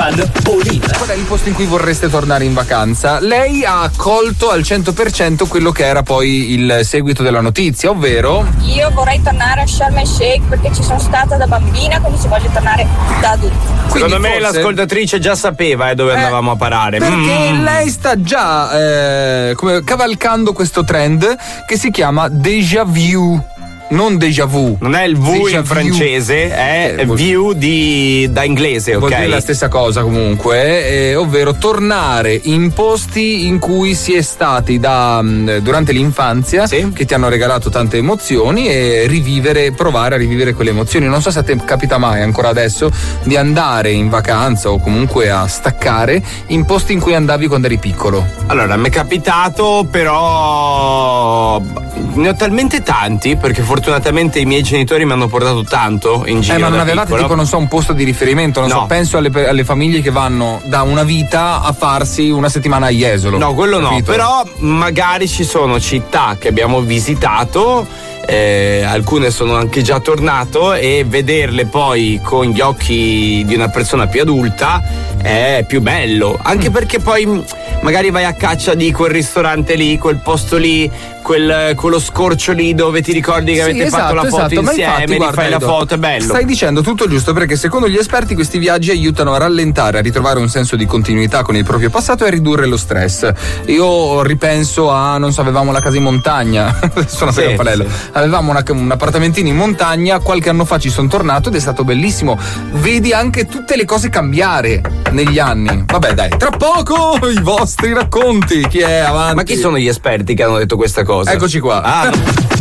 Van Olin. Qual è il posto in cui vorreste tornare in vacanza? Lei ha accolto al 100% quello che era poi il seguito della notizia, ovvero Io vorrei tornare a Sharm el Sheikh perché ci sono stata da bambina, quindi ci voglio tornare da adulto. Secondo me l'ascoltatrice già sapeva dove andavamo a parare. Perché lei sta già cavalcando questo trend che si chiama déjà vu. Non déjà vu. Non è il V in francese, è view da inglese, ok? Vuol dire la stessa cosa comunque, ovvero tornare in posti in cui si è stati durante l'infanzia, che ti hanno regalato tante emozioni e provare a rivivere quelle emozioni. Non so se a te capita mai ancora adesso di andare in vacanza o comunque a staccare in posti in cui andavi quando eri piccolo. Allora, mi è capitato, però ne ho talmente tanti, perché fortunatamente i miei genitori mi hanno portato tanto in giro. Ma non da avevate piccolo. tipo, non so, un posto di riferimento? Non so, penso alle famiglie che vanno da una vita a farsi una settimana a Jesolo. No, quello capito? no, però magari ci sono città che abbiamo visitato, alcune sono anche già tornato, e vederle poi con gli occhi di una persona più adulta è più bello, anche perché poi magari vai a caccia di quel ristorante lì, quel posto lì, quello scorcio lì dove ti ricordi che avete fatto la foto insieme, infatti, guarda, fai la foto, è bello. Stai dicendo tutto giusto, perché secondo gli esperti questi viaggi aiutano a rallentare, a ritrovare un senso di continuità con il proprio passato e a ridurre lo stress. Io ripenso non so, avevamo la casa in montagna, sono a Palello. Avevamo un appartamentino in montagna, qualche anno fa ci sono tornato ed è stato bellissimo. Vedi anche tutte le cose cambiare negli anni. Vabbè, dai, tra poco i vostri racconti. Chi è avanti? Ma chi sono gli esperti che hanno detto questa cosa? Eccoci qua.